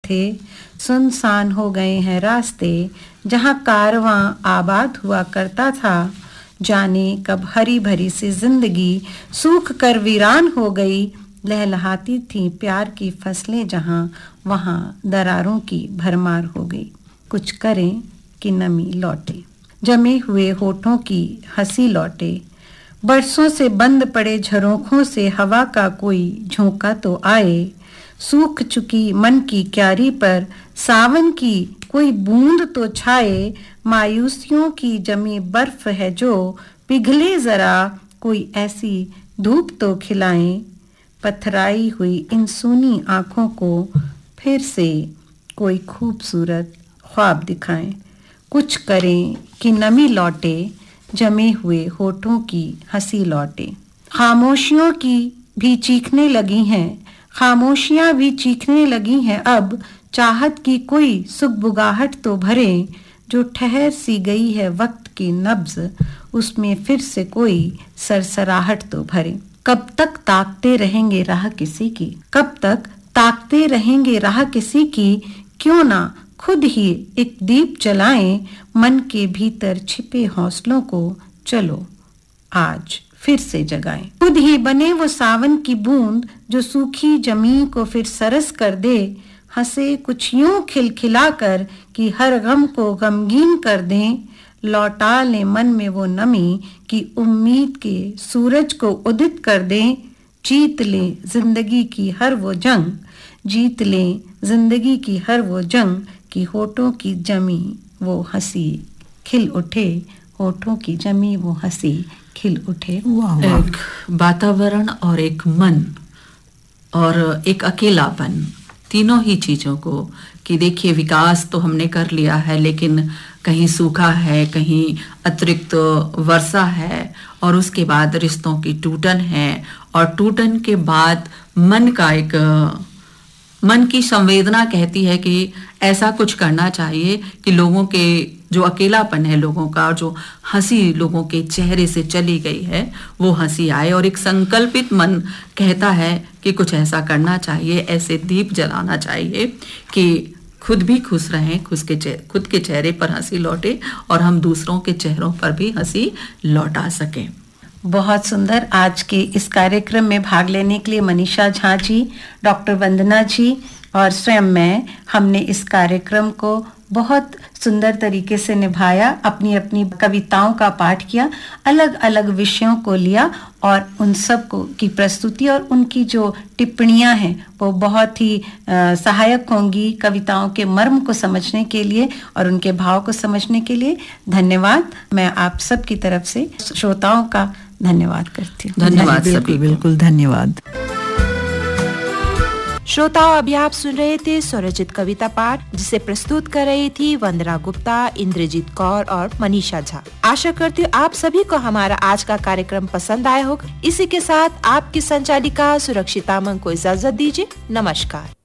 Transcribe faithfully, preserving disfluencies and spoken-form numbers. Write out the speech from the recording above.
थे, सुनसान हो गए हैं रास्ते, जहां कारवां आबाद हुआ करता था। जाने कब हरी भरी सी जिंदगी सूख कर वीरान हो गई। लहलहाती थी प्यार की फसलें जहां, वहां दरारों की भरमार हो गई। कुछ करें कि नमी लौटे, जमे हुए होठों की हंसी लौटे। बरसों से बंद पड़े झरोखों से हवा का कोई झोंका तो आए। सूख चुकी मन की क्यारी पर सावन की कोई बूंद तो छाए। मायूसियों की जमी बर्फ है जो पिघले जरा, कोई ऐसी धूप तो खिलाएं। पथराई हुई इन सूनी आंखों को फिर से कोई खूबसूरत ख्वाब दिखाएं। कुछ करें कि नमी लौटे, जमे हुए होठों की हंसी लौटे। खामोशियों की भी चीखने लगी हैं, खामोशियां भी चीखने लगी हैं अब। चाहत की कोई सुगबुगाहट तो भरे, जो ठहर सी गई है वक्त की नब्ज, उसमें फिर से कोई सरसराहट तो भरे। कब तक ताकते रहेंगे राह किसी की, कब तक ताकते रहेंगे राह किसी की। क्यों ना खुद ही एक दीप जलाएं, मन के भीतर छिपे हौसलों को चलो आज फिर से जगाएं। खुद ही बने वो सावन की बूंद जो सूखी जमीन को फिर सरस कर दे। हंसे कुछ यूं खिलखिलाकर कि हर गम को गमगीन कर दें। लौटा ले मन में वो नमी कि उम्मीद के सूरज को उदित कर दें। जीत ले जिंदगी की हर वो जंग, जीत ले जिंदगी की हर वो जंग कि होठों की जमी वो हंसी खिल उठे, होठों की जमी वो हंसी खिल उठे। वाह, एक वातावरण और एक मन और एक अकेलापन, तीनों ही चीजों को कि देखिए विकास तो हमने कर लिया है, लेकिन कहीं सूखा है, कहीं अतिरिक्त वर्षा है, और उसके बाद रिश्तों की टूटन है, और टूटन के बाद मन का एक मन की संवेदना कहती है कि ऐसा कुछ करना चाहिए कि लोगों के जो अकेलापन है लोगों का, और जो हंसी लोगों के चेहरे से चली गई है वो हंसी आए। और एक संकल्पित मन कहता है कि कुछ ऐसा करना चाहिए, ऐसे दीप जलाना चाहिए कि खुद भी खुश रहें, खुद के खुद के चेहरे पर हंसी लौटे और हम दूसरों के चेहरों पर भी हंसी लौटा सकें। बहुत सुंदर। आज के इस कार्यक्रम में भाग लेने के लिए मनीषा झा जी, डॉक्टर वंदना जी और स्वयं मैं, हमने इस कार्यक्रम को बहुत सुंदर तरीके से निभाया। अपनी अपनी कविताओं का पाठ किया, अलग अलग विषयों को लिया और उन सब को की प्रस्तुति और उनकी जो टिप्पणियां हैं वो बहुत ही आ, सहायक होंगी कविताओं के मर्म को समझने के लिए और उनके भाव को समझने के लिए। धन्यवाद। मैं आप सब की तरफ से श्रोताओं का धन्यवाद करती हूँ। धन्यवाद सभी। बिल्कुल बिल्कुल धन्यवाद। श्रोताओं, अभी आप सुन रहे थे स्वरचित कविता पाठ, जिसे प्रस्तुत कर रही थी वंदना गुप्ता, इंद्रजीत कौर और मनीषा झा। आशा करती हूँ आप सभी को हमारा आज का कार्यक्रम पसंद आया होगा। इसी के साथ आपकी संचालिका सुरक्षिता मन को इजाजत दीजिए। नमस्कार।